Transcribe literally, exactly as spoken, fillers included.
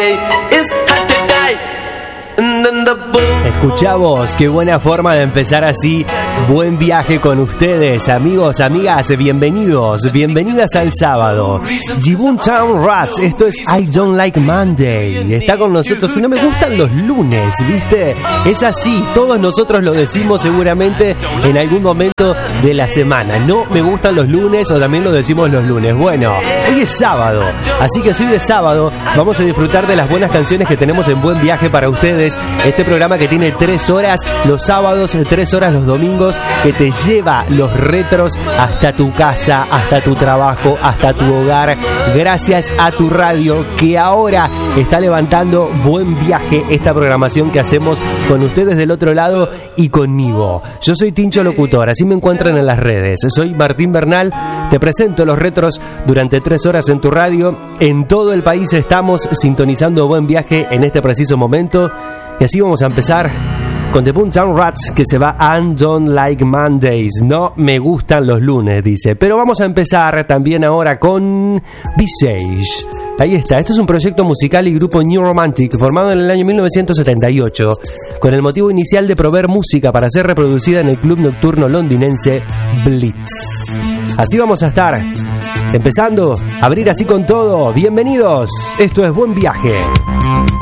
Escuchá vos, qué buena forma de empezar así. Buen viaje con ustedes, amigos, amigas, bienvenidos, bienvenidas al sábado. Jibun Town Rats, esto es I Don't Like Monday. Está con nosotros y no me gustan los lunes, ¿viste? Es así, todos nosotros lo decimos seguramente en algún momento de la semana. No me gustan los lunes o también lo decimos los lunes. Bueno, hoy es sábado, así que si hoy es sábado vamos a disfrutar de las buenas canciones que tenemos en Buen Viaje para ustedes. Este programa que tiene tres horas los sábados, tres horas los domingos, que te lleva los retros hasta tu casa, hasta tu trabajo, hasta tu hogar, gracias a tu radio que ahora está levantando Buen Viaje, esta programación que hacemos con ustedes del otro lado y conmigo. Yo soy Tincho Locutor, así me encuentran en las redes. Soy Martín Bernal, te presento los retros durante tres horas en tu radio. En todo el país estamos sintonizando Buen Viaje en este preciso momento. Y así vamos a empezar con The Boomtown Rats, que se va I Don't Like Mondays. No me gustan los lunes, dice. Pero vamos a empezar también ahora con Visage. Ahí está, esto es un proyecto musical y grupo New Romantic formado en el año mil novecientos setenta y ocho con el motivo inicial de proveer música para ser reproducida en el club nocturno londinense Blitz. Así vamos a estar, empezando a abrir así con todo. Bienvenidos, esto es Buen Viaje.